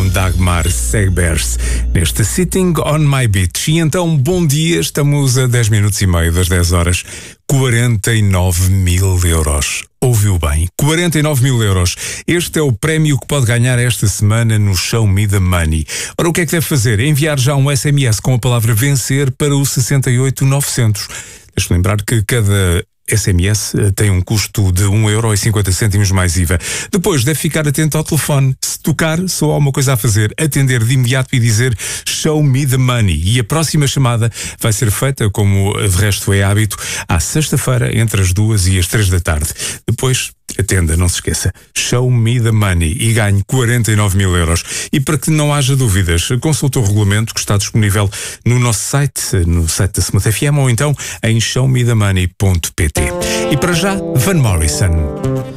com Dagmar Segbers neste Sitting on My Beach. E então, bom dia, estamos a 10 minutos e meio das 10 horas. 49 mil euros. Ouviu bem? 49 mil euros. Este é o prémio que pode ganhar esta semana no Show Me the Money. Ora, o que é que deve fazer? Enviar já um SMS com a palavra vencer para o 68900. Deixa-me lembrar que cada SMS tem um custo de 1,50€ mais IVA. Depois deve ficar atento ao telefone. Se tocar, só há uma coisa a fazer: atender de imediato e dizer Show Me the Money. E a próxima chamada vai ser feita, como de resto é hábito, à sexta-feira, entre as 2 e as 3 da tarde. Depois, atenda, não se esqueça. Show Me the Money e ganhe 49 mil euros. E para que não haja dúvidas, consulte o regulamento que está disponível no nosso site, no site da Smooth FM, ou então em showmethemoney.pt. E para já, Van Morrison.